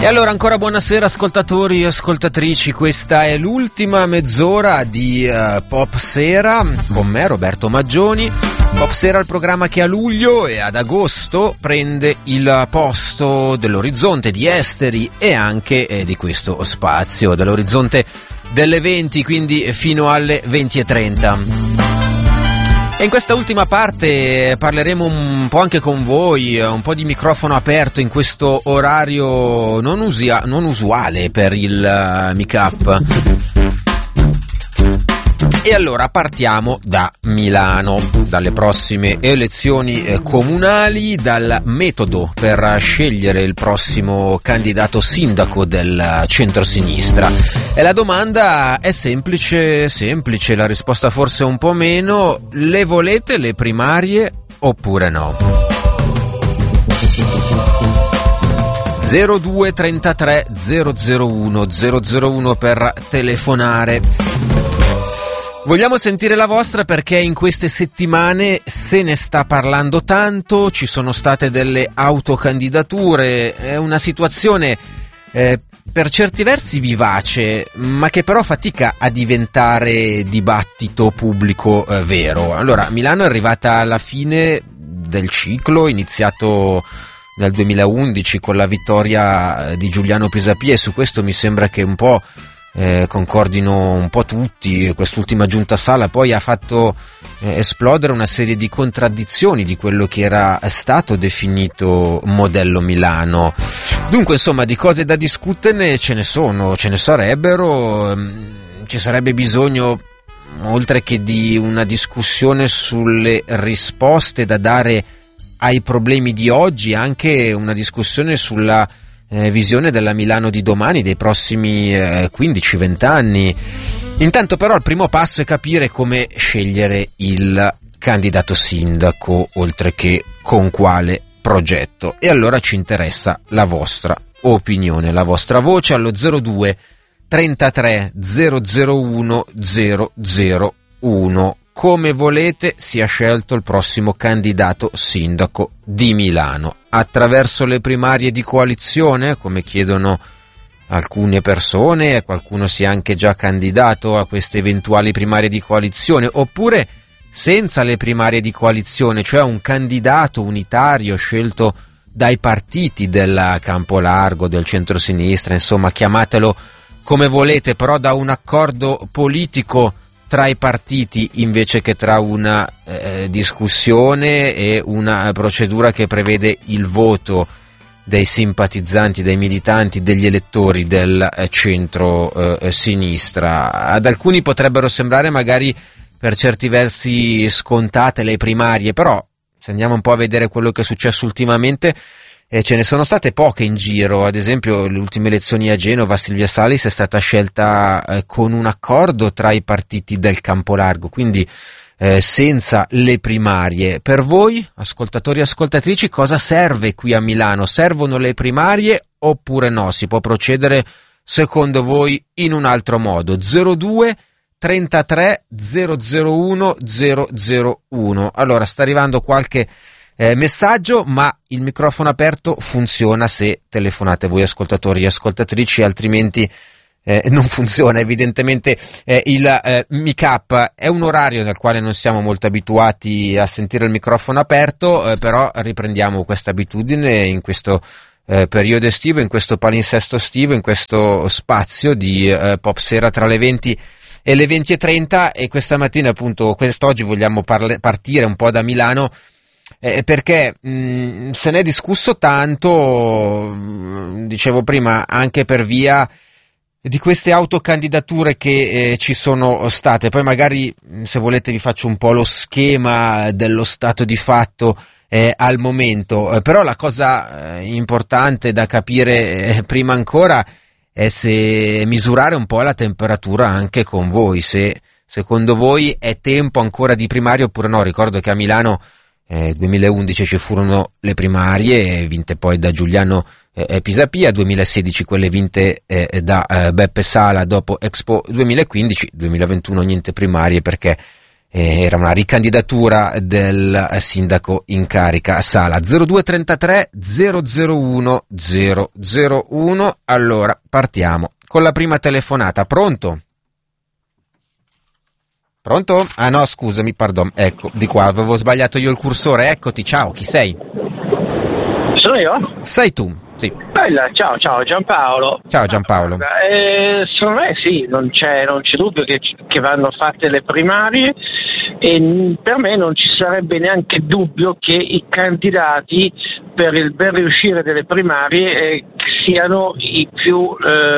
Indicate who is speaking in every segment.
Speaker 1: E allora ancora buonasera ascoltatori e ascoltatrici, questa è l'ultima mezz'ora di Pop Sera con me Roberto Maggioni. Pop Sera è il programma che a luglio e ad agosto prende il posto dell'orizzonte di esteri e anche di questo spazio, dell'orizzonte delle 20, quindi fino alle 20:30. E in questa ultima parte parleremo un po' anche con voi, un po' di microfono aperto in questo orario non usuale per il Meetup. E allora partiamo da Milano, dalle prossime elezioni comunali, dal metodo per scegliere il prossimo candidato sindaco del centrosinistra. E la domanda è semplice, la risposta forse un po' meno: le volete le primarie oppure no? 0233 001 001 per telefonare. Vogliamo sentire la vostra perché in queste settimane se ne sta parlando tanto, ci sono state delle autocandidature, è una situazione per certi versi vivace, ma che però fatica a diventare dibattito pubblico vero. Allora, Milano è arrivata alla fine del ciclo iniziato nel 2011 con la vittoria di Giuliano Pisapia, e su questo mi sembra che un po' concordino un po' tutti. Quest'ultima giunta sala poi ha fatto esplodere una serie di contraddizioni di quello che era stato definito modello Milano. Dunque, insomma, di cose da discuterne ce ne sarebbero. Ci sarebbe bisogno, oltre che di una discussione sulle risposte da dare ai problemi di oggi, anche una discussione sulla visione della Milano di domani, dei prossimi 15-20 anni. Intanto però il primo passo è capire come scegliere il candidato sindaco, oltre che con quale progetto. E allora ci interessa la vostra opinione, la vostra voce allo 02 33 001 001. Come volete sia scelto il prossimo candidato sindaco di Milano? Attraverso le primarie di coalizione, come chiedono alcune persone, qualcuno si è anche già candidato a queste eventuali primarie di coalizione, oppure senza le primarie di coalizione, cioè un candidato unitario scelto dai partiti del campo largo, del centrosinistra, insomma chiamatelo come volete, però da un accordo politico tra i partiti invece che tra una discussione e una procedura che prevede il voto dei simpatizzanti, dei militanti, degli elettori del centro-sinistra. Ad alcuni potrebbero sembrare magari per certi versi scontate le primarie, però se andiamo un po' a vedere quello che è successo ultimamente, ce ne sono state poche in giro. Ad esempio le ultime elezioni a Genova, Silvia Salis è stata scelta con un accordo tra i partiti del campo largo, quindi senza le primarie. Per voi, ascoltatori e ascoltatrici, cosa serve qui a Milano? Servono le primarie oppure no? Si può procedere secondo voi in un altro modo? 02 33 001 001. Allora, sta arrivando qualche messaggio, ma il microfono aperto funziona se telefonate voi ascoltatori e ascoltatrici, altrimenti non funziona. Evidentemente il Meetup è un orario nel quale non siamo molto abituati a sentire il microfono aperto, però riprendiamo questa abitudine in questo periodo estivo, in questo palinsesto estivo, in questo spazio di Pop Sera tra le 20 e le 20:30, e questa mattina, appunto, quest'oggi vogliamo partire un po' da Milano, perché se ne è discusso tanto, dicevo prima, anche per via di queste autocandidature che ci sono state. Poi magari, se volete, vi faccio un po' lo schema dello stato di fatto al momento, però la cosa importante da capire prima ancora è se misurare un po' la temperatura anche con voi, se secondo voi è tempo ancora di primarie oppure no. Ricordo che a Milano 2011 ci furono le primarie vinte poi da Giuliano Pisapia, 2016 quelle vinte da Beppe Sala dopo Expo 2015, 2021 niente primarie perché era una ricandidatura del sindaco in carica Sala. 0233 001 001. Allora partiamo con la prima telefonata. Pronto? Pronto? Ah no, scusami, pardon, ecco, di qua, avevo sbagliato io il cursore, eccoti, ciao, chi sei?
Speaker 2: Sono io?
Speaker 1: Sei tu, sì.
Speaker 2: Bella, ciao Giampaolo.
Speaker 1: Ciao Giampaolo.
Speaker 2: Secondo me sì, non c'è dubbio che vanno fatte le primarie, e per me non ci sarebbe neanche dubbio che i candidati per il ben riuscire delle primarie siano i più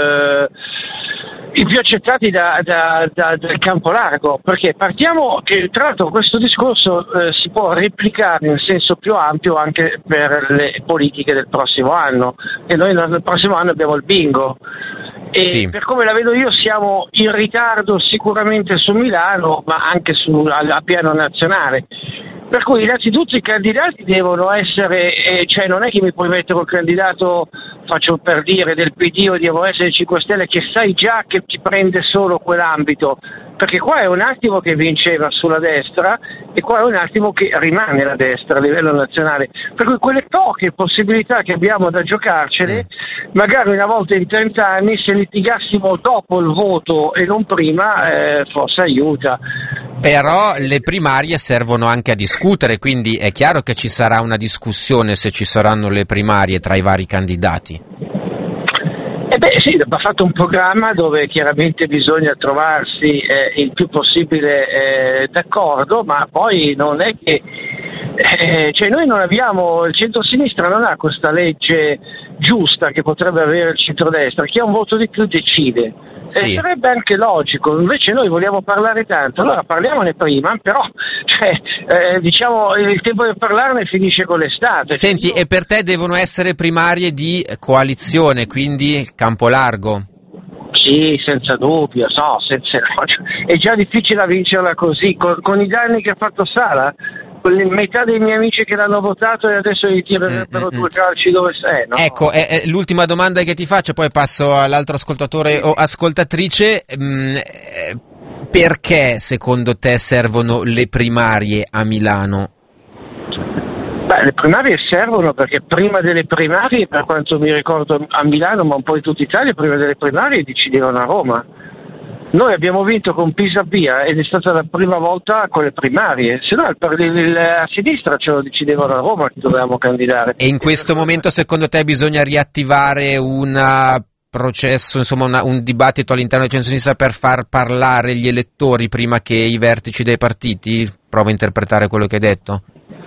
Speaker 2: accettati dal campo largo, perché partiamo che tra l'altro questo discorso si può replicare in senso più ampio anche per le politiche del prossimo anno, e noi nel prossimo anno abbiamo il bingo, e sì, per come la vedo io siamo in ritardo sicuramente su Milano, ma anche a piano nazionale. Per cui innanzitutto i candidati devono essere, cioè non è che mi puoi mettere un candidato, faccio per dire, del PD o di essere 5 Stelle, che sai già che ti prende solo quell'ambito, perché qua è un attimo che vinceva sulla destra e qua è un attimo che rimane la destra a livello nazionale, per cui quelle poche possibilità che abbiamo da giocarcele, magari una volta in 30 anni, se litigassimo dopo il voto e non prima, forse aiuta.
Speaker 1: Però le primarie servono anche a discutere, quindi è chiaro che ci sarà una discussione se ci saranno le primarie tra i vari candidati.
Speaker 2: Sì, va fatto un programma dove chiaramente bisogna trovarsi il più possibile d'accordo, ma poi non è che cioè noi non abbiamo, il centro-sinistra non ha questa legge giusta che potrebbe avere il centrodestra, chi ha un voto di più decide. Sì. Sarebbe anche logico, invece noi vogliamo parlare tanto, allora parliamone prima, però diciamo il tempo di parlarne finisce con l'estate.
Speaker 1: Senti, e per te devono essere primarie di coalizione, quindi campo largo?
Speaker 2: Sì, senza dubbio, è già difficile vincerla così, con i danni che ha fatto Sala. Metà dei miei amici che l'hanno votato e adesso gli tirerebbero due calci dove sei, no?
Speaker 1: Ecco, l'ultima domanda che ti faccio, poi passo all'altro ascoltatore o ascoltatrice. Perché secondo te servono le primarie a Milano?
Speaker 2: Beh, le primarie servono perché prima delle primarie, per quanto mi ricordo a Milano, ma un po' in tutta Italia, prima delle primarie decidevano a Roma. Noi abbiamo vinto con Pisapia ed è stata la prima volta con le primarie, se no a sinistra ce lo decidevano a Roma che dovevamo candidare.
Speaker 1: E in questo momento secondo te bisogna riattivare un processo, insomma un dibattito all'interno del centro-sinistra per far parlare gli elettori prima che i vertici dei partiti? Prova a interpretare quello che hai detto.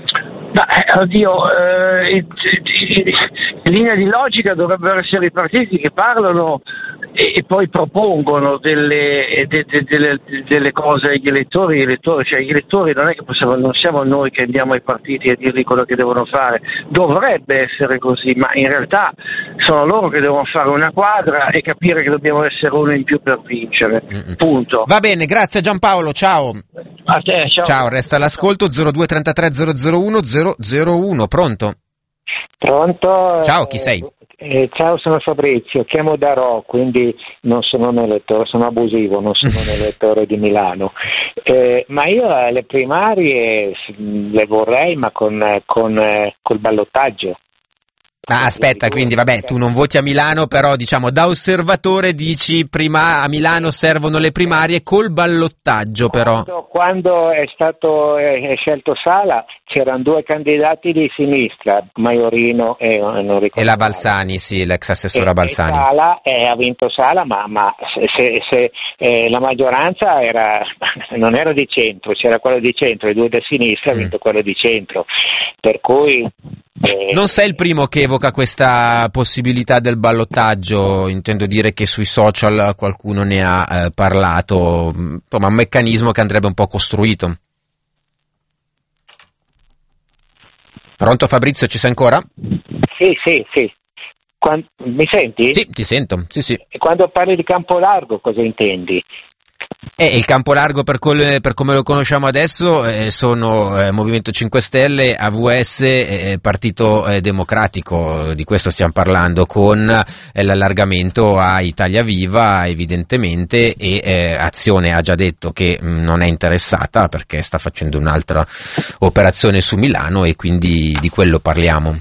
Speaker 2: Oddio, in linea di logica dovrebbero essere i partiti che parlano e poi propongono delle cose agli elettori, cioè gli elettori non è che non siamo noi che andiamo ai partiti a dirgli quello che devono fare, dovrebbe essere così, ma in realtà sono loro che devono fare una quadra e capire che dobbiamo essere uno in più per vincere, punto.
Speaker 1: Va bene, grazie Giampaolo, ciao.
Speaker 2: A te, ciao.
Speaker 1: Ciao, resta all'ascolto. 0233 001 001, pronto?
Speaker 3: Pronto?
Speaker 1: Ciao, chi sei?
Speaker 3: Ciao, sono Fabrizio, chiamo da Rho, quindi non sono un elettore, sono abusivo, non sono un elettore di Milano, ma io le primarie le vorrei, ma col ballottaggio.
Speaker 1: Ah, aspetta, quindi vabbè, tu non voti a Milano, però diciamo da osservatore dici prima a Milano servono le primarie col ballottaggio, però.
Speaker 3: Quando è stato scelto Sala c'erano due candidati di sinistra, Maiorino e non ricordo.
Speaker 1: E la Balzani, sì, l'ex assessora Balzani.
Speaker 3: Sala ha vinto Sala, ma se la maggioranza non era di centro, c'era quello di centro e due da sinistra, ha vinto quello di centro, per cui.
Speaker 1: Non sei il primo che evoca questa possibilità del ballottaggio, intendo dire che sui social qualcuno ne ha parlato, insomma un meccanismo che andrebbe un po' costruito. Pronto Fabrizio, ci sei ancora?
Speaker 3: Sì. Mi senti?
Speaker 1: Sì, ti sento, sì.
Speaker 3: E quando parli di campo largo cosa intendi?
Speaker 1: Il campo largo per come lo conosciamo adesso sono Movimento 5 Stelle, AVS, Partito Democratico, di questo stiamo parlando, con l'allargamento a Italia Viva evidentemente, e Azione ha già detto che non è interessata perché sta facendo un'altra operazione su Milano, e quindi di quello parliamo.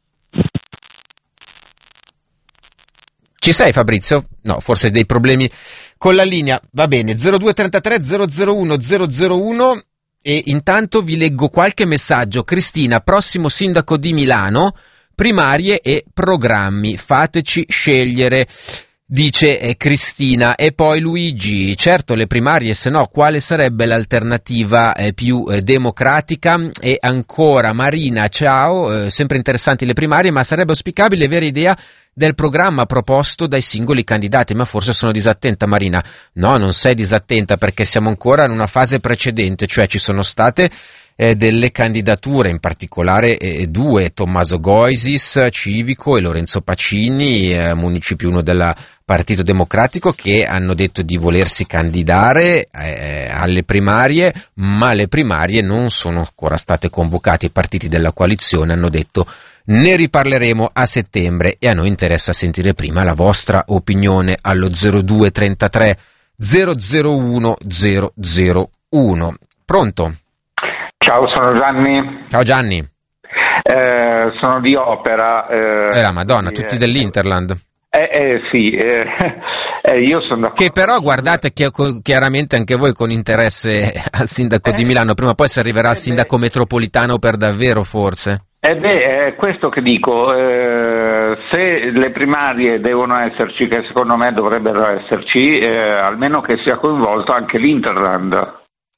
Speaker 1: Ci sei, Fabrizio? No, forse dei problemi con la linea. Va bene, 0233 001 001, e intanto vi leggo qualche messaggio. Cristina: prossimo sindaco di Milano, primarie e programmi, fateci scegliere, dice Cristina. E poi Luigi: certo le primarie, se no quale sarebbe l'alternativa più democratica? E ancora Marina: ciao, sempre interessanti le primarie, ma sarebbe auspicabile avere idea del programma proposto dai singoli candidati. Ma forse sono disattenta, Marina. No, non sei disattenta, perché siamo ancora in una fase precedente, cioè ci sono state delle candidature, in particolare due, Tommaso Goisis, Civico, e Lorenzo Pacini, municipio 1 del Partito Democratico, che hanno detto di volersi candidare alle primarie, ma le primarie non sono ancora state convocate. I partiti della coalizione hanno detto: ne riparleremo a settembre, e a noi interessa sentire prima la vostra opinione allo 0233 001 001. Pronto?
Speaker 4: Ciao, sono Gianni.
Speaker 1: Ciao Gianni.
Speaker 4: Sono di Opera.
Speaker 1: La Madonna, tutti dell'Interland.
Speaker 4: Sì, io sono d'accordo.
Speaker 1: Che però guardate chiaramente anche voi con interesse al sindaco di Milano. Prima o poi si arriverà al sindaco metropolitano per davvero, forse.
Speaker 4: È questo che dico, se le primarie devono esserci, che secondo me dovrebbero esserci, almeno che sia coinvolto anche l'Interland.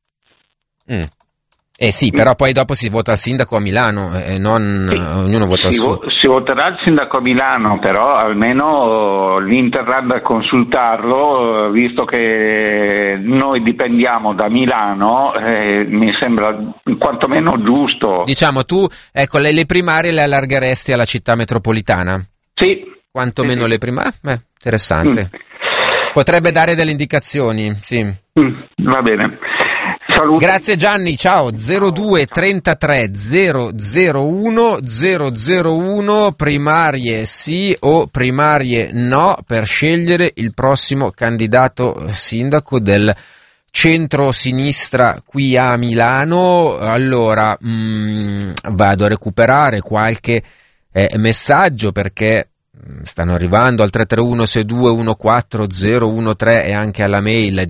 Speaker 1: Sì, però poi dopo si vota al sindaco a Milano, non
Speaker 4: sì,
Speaker 1: ognuno vota al suo.
Speaker 4: Si voterà il sindaco a Milano, però almeno l'Interland a consultarlo, visto che noi dipendiamo da Milano, mi sembra quantomeno giusto.
Speaker 1: Diciamo, tu, ecco, le primarie le allargheresti alla città metropolitana?
Speaker 4: Sì.
Speaker 1: Quantomeno
Speaker 4: sì.
Speaker 1: Le primarie? Interessante. Potrebbe dare delle indicazioni, sì.
Speaker 4: Va bene. Saluti.
Speaker 1: Grazie Gianni, ciao. 0233 001 001, primarie sì o primarie no, per scegliere il prossimo candidato sindaco del centro-sinistra qui a Milano. Allora, vado a recuperare qualche messaggio, perché stanno arrivando al 331-6214-013 e anche alla mail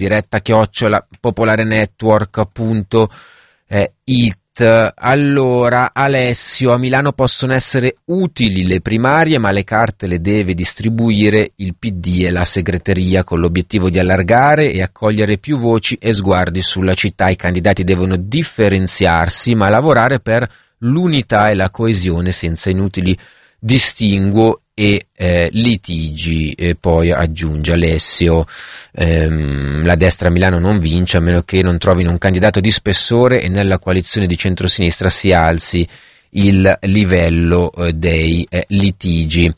Speaker 1: diretta@popolarenetwork.it. Allora, Alessio: a Milano possono essere utili le primarie, ma le carte le deve distribuire il PD e la segreteria, con l'obiettivo di allargare e accogliere più voci e sguardi sulla città. I candidati devono differenziarsi, ma lavorare per l'unità e la coesione, senza inutili distinguo e litigi. E poi aggiunge Alessio: la destra a Milano non vince a meno che non trovino un candidato di spessore e nella coalizione di centrosinistra si alzi il livello dei litigi.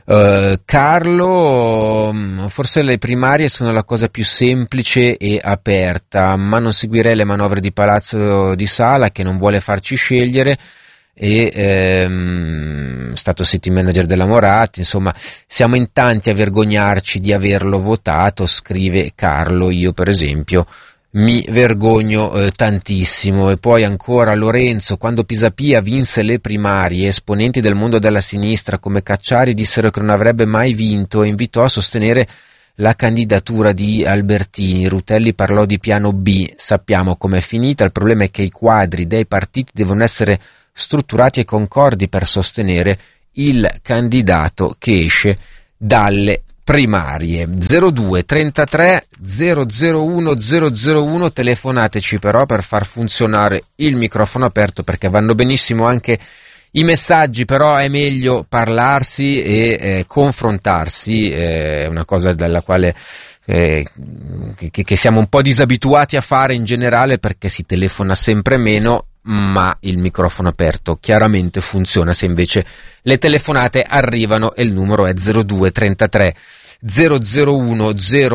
Speaker 1: Carlo: forse le primarie sono la cosa più semplice e aperta, ma non seguirei le manovre di Palazzo di Sala, che non vuole farci scegliere, e stato city manager della Moratti. Insomma, siamo in tanti a vergognarci di averlo votato, scrive Carlo. Io per esempio mi vergogno tantissimo. E poi ancora Lorenzo: quando Pisapia vinse le primarie, esponenti del mondo della sinistra come Cacciari dissero che non avrebbe mai vinto e invitò a sostenere la candidatura di Albertini. Rutelli parlò di piano B. Sappiamo com'è finita. Il problema è che i quadri dei partiti devono essere strutturati e concordi per sostenere il candidato che esce dalle primarie. 0233 001 001, telefonateci però per far funzionare il microfono aperto, perché vanno benissimo anche i messaggi, però è meglio parlarsi e confrontarsi, è una cosa della quale che siamo un po' disabituati a fare in generale, perché si telefona sempre meno, ma il microfono aperto chiaramente funziona se invece le telefonate arrivano, e il numero è 0233 001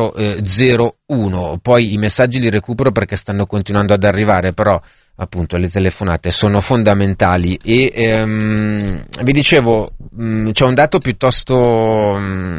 Speaker 1: 001. Poi i messaggi li recupero perché stanno continuando ad arrivare, però appunto le telefonate sono fondamentali. E vi dicevo, c'è un dato piuttosto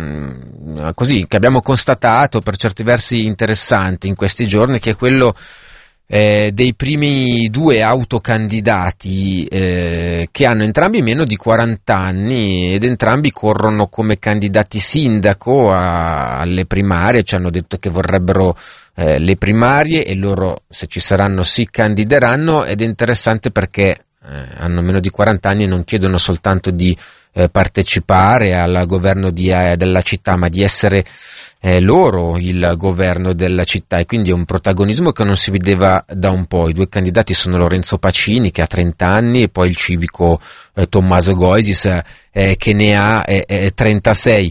Speaker 1: così che abbiamo constatato, per certi versi interessanti in questi giorni, che è quello dei primi due autocandidati che hanno entrambi meno di 40 anni ed entrambi corrono come candidati sindaco alle primarie. Ci hanno detto che vorrebbero le primarie e loro, se ci saranno, si candideranno. Ed è interessante perché hanno meno di 40 anni e non chiedono soltanto di partecipare al governo della città, ma di essere loro il governo della città, e quindi è un protagonismo che non si vedeva da un po'. I due candidati sono Lorenzo Pacini, che ha 30 anni, e poi il civico Tommaso Goisis, che ne ha 36.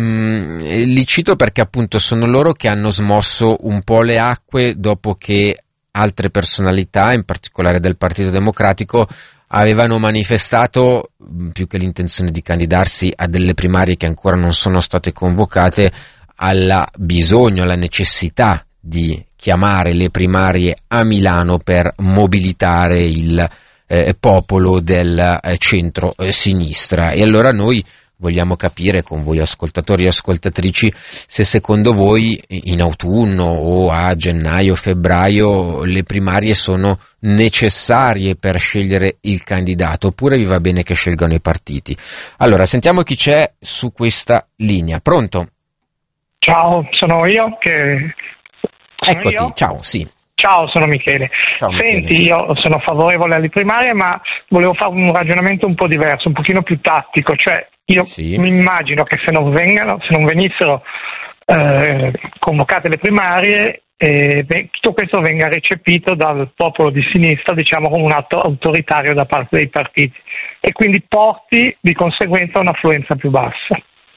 Speaker 1: Li cito perché appunto sono loro che hanno smosso un po' le acque dopo che altre personalità, in particolare del Partito Democratico, avevano manifestato, più che l'intenzione di candidarsi a delle primarie che ancora non sono state convocate, alla necessità di chiamare le primarie a Milano per mobilitare il popolo del centro-sinistra. E allora noi vogliamo capire con voi ascoltatori e ascoltatrici se secondo voi in autunno o a gennaio-febbraio le primarie sono necessarie per scegliere il candidato, oppure vi va bene che scelgano i partiti. Allora, sentiamo chi c'è su questa linea. Pronto?
Speaker 5: Ciao, sono io che...
Speaker 1: Eccoti, io? Ciao, sì.
Speaker 5: Ciao, sono Michele.
Speaker 1: Ciao,
Speaker 5: Senti,
Speaker 1: Michele.
Speaker 5: io sono favorevole alle primarie, ma volevo fare un ragionamento un po' diverso, un pochino più tattico. Cioè, io mi immagino che se non venissero convocate le primarie, tutto questo venga recepito dal popolo di sinistra, diciamo, come un atto autoritario da parte dei partiti, e quindi porti di conseguenza un'affluenza più bassa.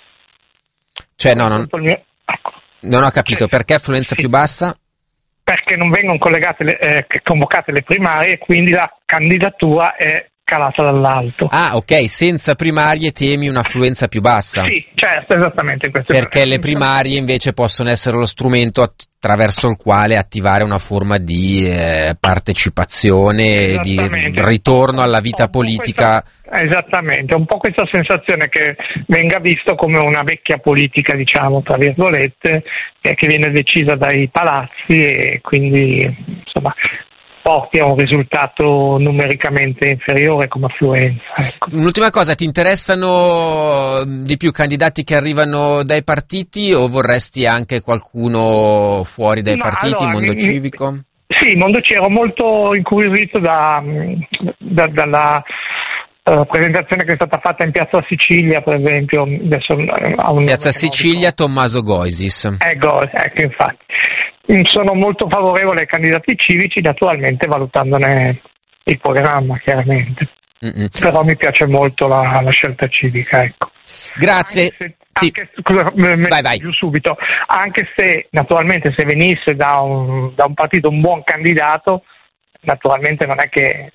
Speaker 1: Cioè, non ho capito, perché affluenza più bassa?
Speaker 5: Perché non vengono convocate le primarie e quindi la candidatura è calata dall'alto.
Speaker 1: Ah, ok, senza primarie temi un'affluenza più bassa?
Speaker 5: Sì, certo, esattamente questo.
Speaker 1: Perché le primarie invece possono essere lo strumento attraverso il quale attivare una forma di partecipazione, di ritorno alla vita politica.
Speaker 5: Esattamente, un po' questa sensazione che venga visto come una vecchia politica, diciamo, tra virgolette, che viene decisa dai palazzi e quindi, insomma, porti a un risultato numericamente inferiore come affluenza. Ecco.
Speaker 1: Un'ultima cosa, ti interessano di più candidati che arrivano dai partiti o vorresti anche qualcuno fuori dai partiti,
Speaker 5: allora,
Speaker 1: mondo civico?
Speaker 5: Sì, mondo civico, ero molto incuriosito dalla presentazione che è stata fatta in Piazza Sicilia, per esempio.
Speaker 1: Piazza Sicilia, Tommaso Goisis.
Speaker 5: Ecco, infatti. Sono molto favorevole ai candidati civici, naturalmente valutandone il programma, chiaramente. Però mi piace molto la scelta civica, ecco.
Speaker 1: Grazie.
Speaker 5: Vai. Giù subito. Anche se naturalmente se venisse da un partito un buon candidato, naturalmente non è che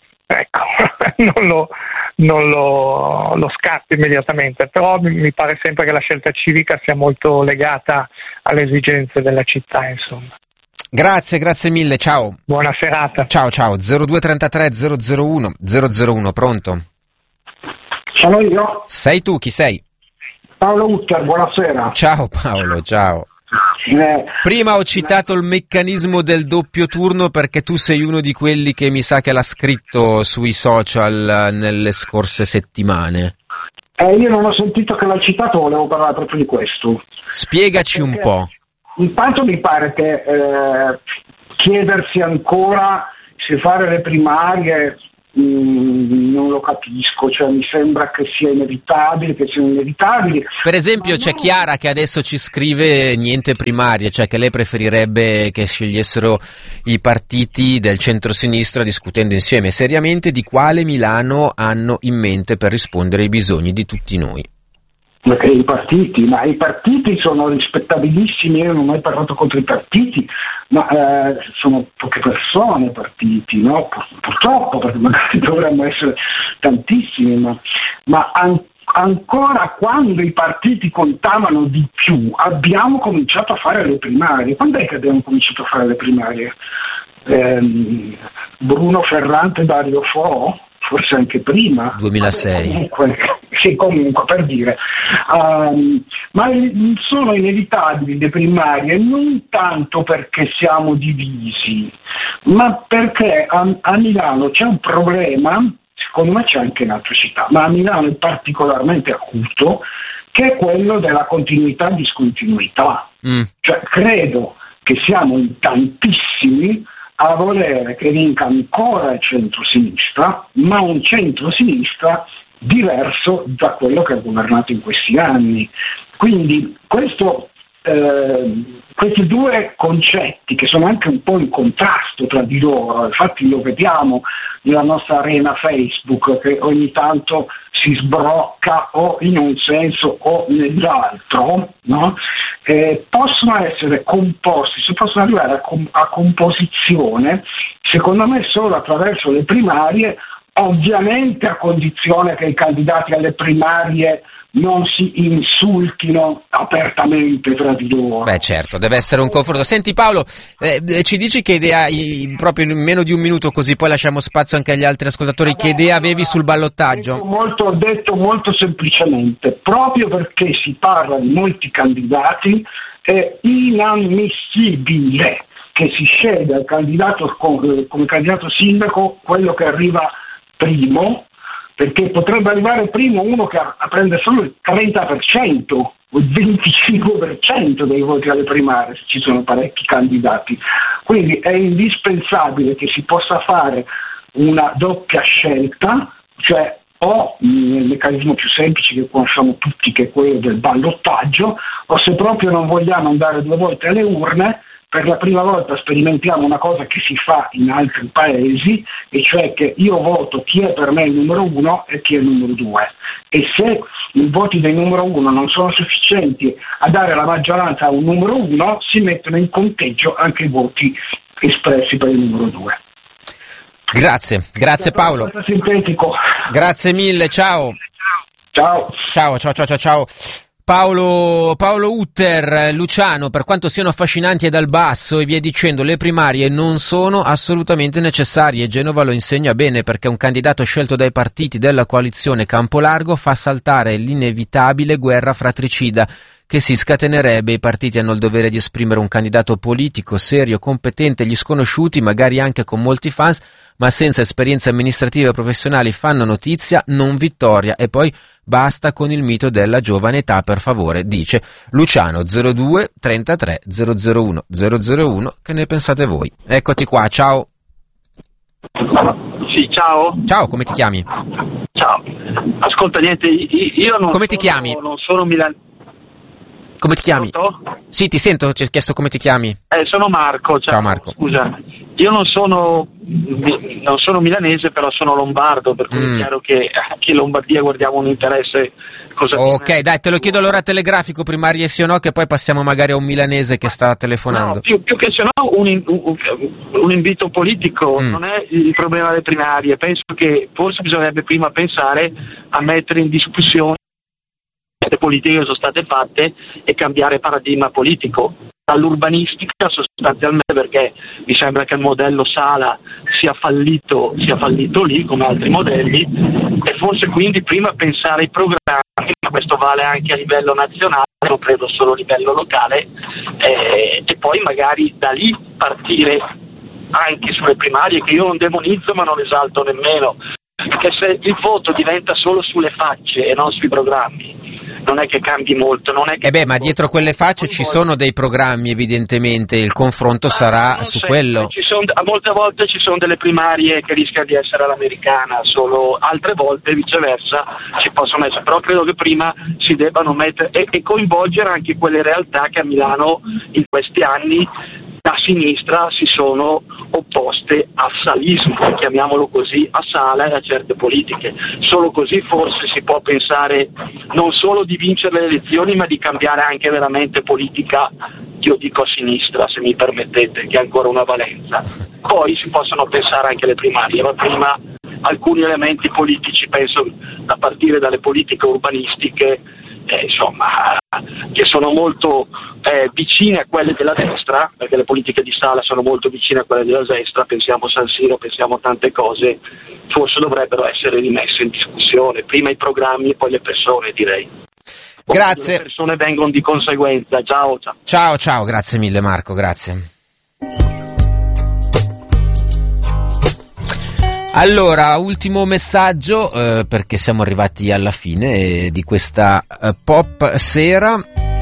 Speaker 5: non lo scatto immediatamente, però mi pare sempre che la scelta civica sia molto legata alle esigenze della città, insomma.
Speaker 1: Grazie mille, ciao.
Speaker 5: Buona serata.
Speaker 1: Ciao, 0233 001 001, pronto?
Speaker 6: Sono io?
Speaker 1: Sei tu, chi sei?
Speaker 6: Paolo Utter, buonasera.
Speaker 1: Ciao Paolo, ciao. Prima ho citato il meccanismo del doppio turno perché tu sei uno di quelli che mi sa che l'ha scritto sui social nelle scorse settimane.
Speaker 6: Io non ho sentito che l'ha citato, volevo parlare proprio di questo.
Speaker 1: Spiegaci un po'.
Speaker 6: Intanto mi pare che chiedersi ancora se fare le primarie non lo capisco, cioè mi sembra che siano inevitabili.
Speaker 1: Per esempio c'è Chiara che adesso ci scrive niente primarie, cioè che lei preferirebbe che scegliessero i partiti del centro-sinistra discutendo insieme seriamente di quale Milano hanno in mente per rispondere ai bisogni di tutti noi.
Speaker 6: Perché i partiti sono rispettabilissimi, io non ho mai parlato contro i partiti, ma sono poche persone partiti, no? Purtroppo, perché magari dovremmo essere tantissimi, ma ancora quando i partiti contavano di più abbiamo cominciato a fare le primarie. Quando è che abbiamo cominciato a fare le primarie? Bruno Ferrante e Dario Fo? Forse anche prima.
Speaker 1: 2006.
Speaker 6: Comunque per dire. Ma sono inevitabili le primarie non tanto perché siamo divisi, ma perché a Milano c'è un problema, secondo me c'è anche in altre città, ma a Milano è particolarmente acuto, che è quello della continuità-discontinuità. Cioè credo che siamo in tantissimi a volere che vinca ancora il centro-sinistra, ma un centro-sinistra diverso da quello che ha governato in questi anni. Quindi questi due concetti, che sono anche un po' in contrasto tra di loro, infatti lo vediamo nella nostra arena Facebook, che ogni tanto si sbrocca o in un senso o nell'altro, no? Possono essere composti, si possono arrivare a composizione, secondo me, solo attraverso le primarie, ovviamente a condizione che i candidati alle primarie non si insultino apertamente tra di loro.
Speaker 1: Beh, certo, deve essere un confronto. Senti Paolo, ci dici che idea hai, proprio in meno di un minuto, così poi lasciamo spazio anche agli altri ascoltatori, che idea avevi sul ballottaggio?
Speaker 6: Ho detto molto semplicemente, proprio perché si parla di molti candidati, è inammissibile che si scelga il candidato come candidato sindaco quello che arriva primo, perché potrebbe arrivare primo uno che prende solo il 30% o il 25% dei voti alle primarie, se ci sono parecchi candidati. Quindi è indispensabile che si possa fare una doppia scelta, cioè o nel meccanismo più semplice che conosciamo tutti, che è quello del ballottaggio, o se proprio non vogliamo andare 2 volte alle urne, per la prima volta sperimentiamo una cosa che si fa in altri paesi, e cioè che io voto chi è per me il numero 1 e chi è il numero 2. E se i voti del numero 1 non sono sufficienti a dare la maggioranza a un numero 1, si mettono in conteggio anche i voti espressi per il numero 2.
Speaker 1: Grazie Paolo.
Speaker 6: Sintetico.
Speaker 1: Grazie mille, ciao.
Speaker 6: Ciao.
Speaker 1: Paolo Utter, Luciano, per quanto siano affascinanti e dal basso e via dicendo, le primarie non sono assolutamente necessarie. Genova lo insegna bene, perché un candidato scelto dai partiti della coalizione Campolargo fa saltare l'inevitabile guerra fratricida che si scatenerebbe. I partiti hanno il dovere di esprimere un candidato politico, serio, competente. Gli sconosciuti, magari anche con molti fans, ma senza esperienze amministrative e professionali, fanno notizia, non vittoria. E poi basta con il mito della giovane età, per favore, dice Luciano 02 33 001 001. Che ne pensate voi? Eccoti qua, ciao.
Speaker 7: Sì, ciao.
Speaker 1: Ciao, come ti chiami?
Speaker 7: Ciao. Ascolta, niente, io non
Speaker 1: come ti chiami?
Speaker 7: Non sono milanese.
Speaker 1: Come ti chiami?
Speaker 7: Pronto?
Speaker 1: Sì, ti sento, ti ho chiesto come ti chiami.
Speaker 7: Sono Marco.
Speaker 1: Ciao Marco.
Speaker 7: Scusa, io non sono milanese, però sono lombardo, per cui è chiaro che anche in Lombardia guardiamo un interesse.
Speaker 1: Ok, dai, te lo chiedo allora telegrafico, primarie sì o no, che poi passiamo magari a un milanese che sta telefonando.
Speaker 7: No, più che se no un invito politico, non è il problema delle primarie. Penso che forse bisognerebbe prima pensare a mettere in discussione le politiche che sono state fatte e cambiare paradigma politico dall'urbanistica sostanzialmente, perché mi sembra che il modello Sala sia fallito lì come altri modelli, e forse quindi prima pensare ai programmi, ma questo vale anche a livello nazionale, non credo solo a livello locale, e poi magari da lì partire anche sulle primarie, che io non demonizzo ma non esalto nemmeno, perché se il voto diventa solo sulle facce e non sui programmi, non è che cambi molto, non è che
Speaker 1: ma dietro quelle facce ci sono dei programmi, evidentemente, il confronto sarà su quello.
Speaker 7: Molte volte ci sono delle primarie che rischiano di essere all'americana, solo altre volte viceversa ci possono essere, però credo che prima si debbano mettere e coinvolgere anche quelle realtà che a Milano in questi anni da sinistra si sono opposte al salismo, chiamiamolo così, a Sala e a certe politiche. Solo così forse si può pensare non solo di vincere le elezioni, ma di cambiare anche veramente politica, io dico a sinistra, se mi permettete, che è ancora una valenza. Poi si possono pensare anche alle primarie, ma prima alcuni elementi politici, penso a partire dalle politiche urbanistiche, insomma, che sono molto vicine a quelle della destra, perché le politiche di Sala sono molto vicine a quelle della destra, pensiamo a San Siro, pensiamo a tante cose, forse dovrebbero essere rimesse in discussione, prima i programmi e poi le persone, direi.
Speaker 1: Grazie.
Speaker 7: Le persone vengono di conseguenza.
Speaker 1: Ciao, grazie mille Marco, grazie. Allora, ultimo messaggio, perché siamo arrivati alla fine di questa pop sera.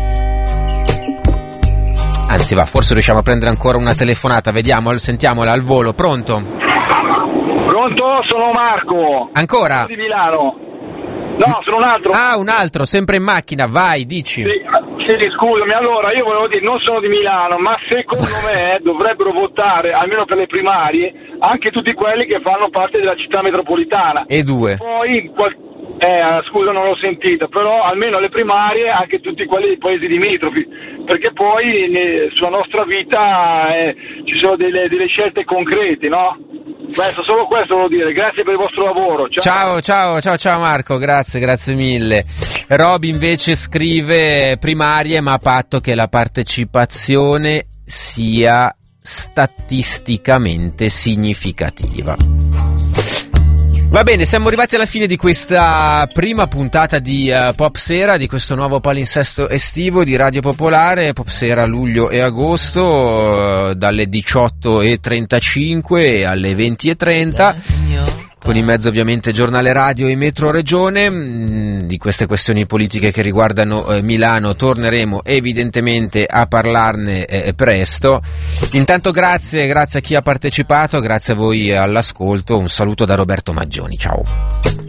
Speaker 1: Anzi forse riusciamo a prendere ancora una telefonata, sentiamola al volo. Pronto?
Speaker 8: Pronto, sono Marco.
Speaker 1: Ancora?
Speaker 8: Di Milano. No, sono un altro.
Speaker 1: Ah, un altro, sempre in macchina, vai, dici.
Speaker 8: Sì, scusami, allora io volevo dire, non sono di Milano, ma secondo me dovrebbero votare, almeno per le primarie, anche tutti quelli che fanno parte della città metropolitana.
Speaker 1: E due.
Speaker 8: Poi, scusa, non l'ho sentito, però almeno le primarie anche tutti quelli dei paesi limitrofi, perché poi sulla nostra vita ci sono delle scelte concrete, no? Solo questo volevo dire, grazie per il vostro lavoro.
Speaker 1: Ciao Marco, grazie mille. Roby invece scrive primarie, ma a patto che la partecipazione sia statisticamente significativa. Va bene, siamo arrivati alla fine di questa prima puntata di Pop Sera, di questo nuovo palinsesto estivo di Radio Popolare, Pop Sera luglio e agosto, dalle 18:35 alle 20:30. Con in mezzo ovviamente giornale radio e metro regione. Di queste questioni politiche che riguardano Milano torneremo evidentemente a parlarne presto. Intanto grazie a chi ha partecipato, grazie a voi all'ascolto, un saluto da Roberto Maggioni, ciao.